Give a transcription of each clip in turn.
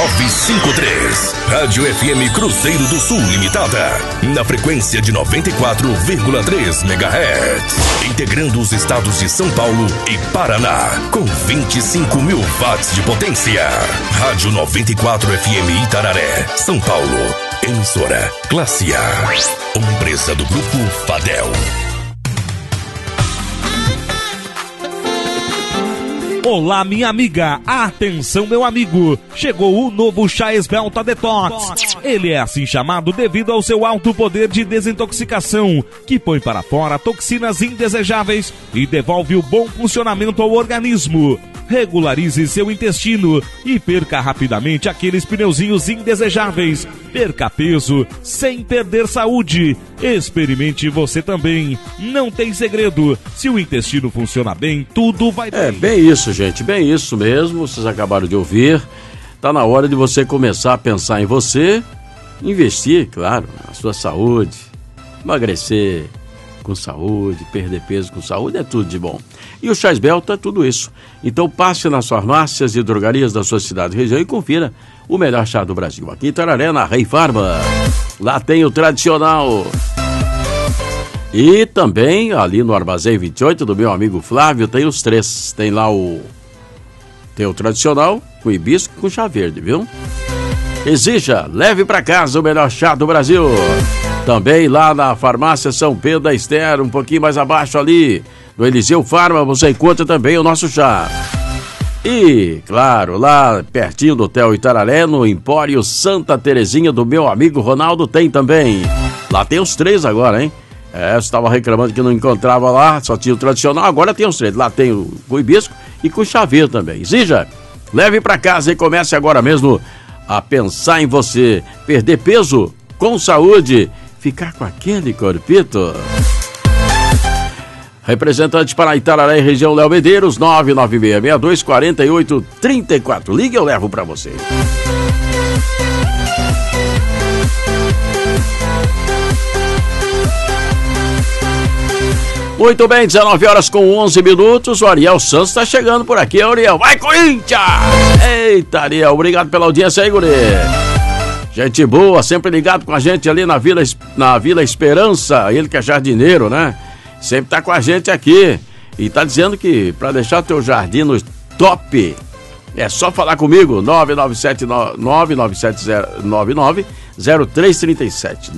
953. Rádio FM Cruzeiro do Sul Limitada. Na frequência de 94,3 MHz. Integrando os estados de São Paulo e Paraná. Com 25 mil watts de potência. Rádio 94 FM Itararé, São Paulo. Emissora Classe A. Uma empresa do Grupo Fadel. Olá, minha amiga. Atenção, meu amigo. Chegou o novo chá Esbelta Detox. Ele é assim chamado devido ao seu alto poder de desintoxicação, que põe para fora toxinas indesejáveis e devolve o bom funcionamento ao organismo. Regularize seu intestino e perca rapidamente aqueles pneuzinhos indesejáveis. Perca peso sem perder saúde. Experimente você também. Não tem segredo. Se o intestino funciona bem, tudo vai bem. É bem isso, gente. Bem isso mesmo. Vocês acabaram de ouvir. Tá na hora de você começar a pensar em você. Investir, claro, na sua saúde. Emagrecer com saúde, perder peso com saúde, é tudo de bom. E o Chá Esbelta é tudo isso. Então passe nas farmácias e drogarias da sua cidade e região e confira o melhor chá do Brasil. Aqui em Itararé, na Rei Farma. Lá tem o tradicional. E também ali no Armazém 28 do meu amigo Flávio tem os três. Tem lá tem o tradicional com hibisco e com chá verde, viu? Exija, leve para casa o melhor chá do Brasil. Também lá na farmácia São Pedro da Ester, um pouquinho mais abaixo ali, no Eliseu Farma, você encontra também o nosso chá. E, claro, lá pertinho do Hotel Itararé, no Empório Santa Terezinha do meu amigo Ronaldo, tem também. Lá tem os três agora, hein? Você estava reclamando que não encontrava lá, só tinha o tradicional, agora tem os três. Lá tem o com hibisco e com chá verde também. Exija, leve para casa e comece agora mesmo a pensar em você. Perder peso com saúde. Ficar com aquele corpito. Representante para Itararé e região Léo Medeiros, 996624834. Ligue, eu levo para você. Muito bem, 19 horas com 11 minutos. O Ariel Santos está chegando por aqui, Ariel. Vai, Corinthians! Eita, Ariel, obrigado pela audiência aí, guri. Gente boa, sempre ligado com a gente ali na Vila Esperança, ele que é jardineiro, né? Sempre tá com a gente aqui. E tá dizendo que para deixar teu jardim no top, é só falar comigo, 99799-0337.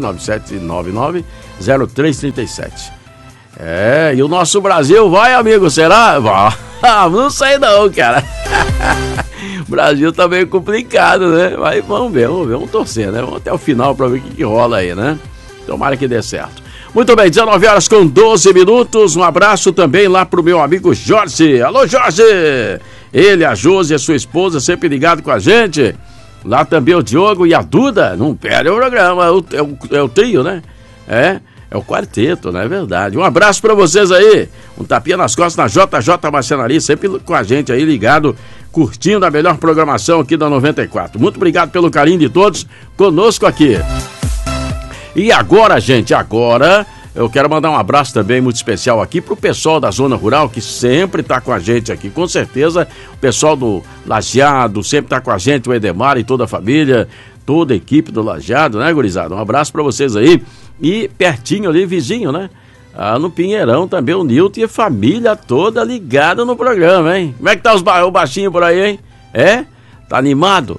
99799-0337. E o nosso Brasil vai, amigo, será? Vai. Não sei não, cara. O Brasil tá meio complicado, né? Mas vamos ver, vamos torcer, né? Vamos até o final pra ver o que rola aí, né? Tomara que dê certo. Muito bem, 19 horas com 12 minutos. Um abraço também lá pro meu amigo Jorge. Alô, Jorge! Ele, a Josi, a sua esposa, sempre ligado com a gente. Lá também o Diogo e a Duda. Não perde o programa, é o trio, né? É o quarteto, não é verdade? Um abraço pra vocês aí. Um tapinha nas costas na JJ Marcenaria, sempre com a gente aí ligado, curtindo a melhor programação aqui da 94. Muito obrigado pelo carinho de todos conosco aqui. E agora, gente, eu quero mandar um abraço também muito especial aqui pro pessoal da Zona Rural, que sempre tá com a gente aqui. Com certeza, o pessoal do Lajeado sempre tá com a gente, o Edemar e toda a família, toda a equipe do Lajeado, né, gurizada? Um abraço pra vocês aí. E pertinho ali, vizinho, né? No Pinheirão também, o Nilton e a família toda ligada no programa, hein? Como é que tá o baixinho por aí, hein? Tá animado?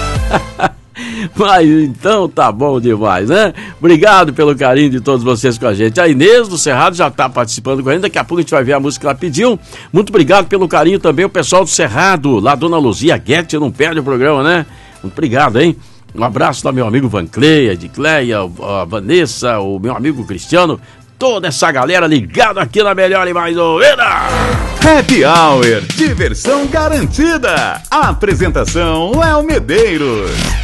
Mas então tá bom demais, né? Obrigado pelo carinho de todos vocês com a gente. A Inês do Cerrado já tá participando com a gente. Daqui a pouco a gente vai ver a música que ela pediu. Muito obrigado pelo carinho também o pessoal do Cerrado. Lá, Dona Luzia Guete, não perde o programa, né? Muito obrigado, hein? Um abraço do meu amigo Vancleia, Edicleia, a Vanessa, o meu amigo Cristiano, toda essa galera ligada aqui na melhor e mais ouvida. Happy Hour, diversão garantida. A apresentação Léo Medeiros.